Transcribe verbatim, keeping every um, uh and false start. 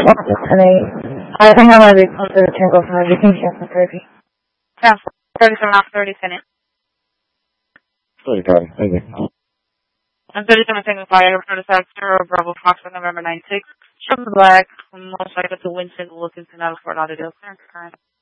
ten eight. I think I might be closer to Tango five. You can check the thirty. Yeah, thirty-seven off thirty, Senate. thirty, copy. Thank you. I'm thirty-seven Tango five, for the sector, Bravo Fox on November ninth six. Triple black, most likely to Winston, Wilkinson, out of Fort Lauderdale. Current.